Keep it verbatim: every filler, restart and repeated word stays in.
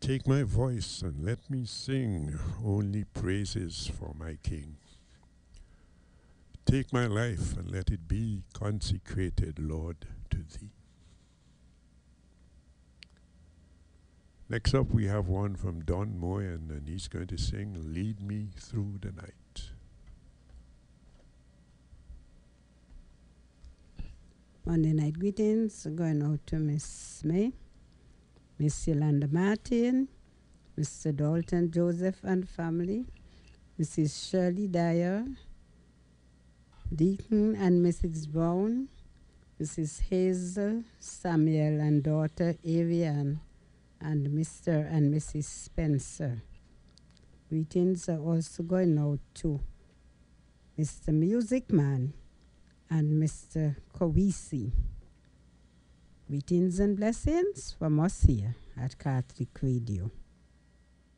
Take my voice and let me sing only praises for my King. Take my life and let it be consecrated, Lord, to Thee. Next up, we have one from Don Moyen, and he's going to sing Lead Me Through the Night. Monday night greetings going out to Miss May, Miss Yolanda Martin, Mister Dalton Joseph and family, Missus Shirley Dyer, Deacon and Missus Brown, Missus Hazel, Samuel and daughter Avian, and Mister and Missus Spencer. Greetings are also going out to Mister Music Man and Mister Kowisi. Greetings and blessings from us here at Catholic Radio.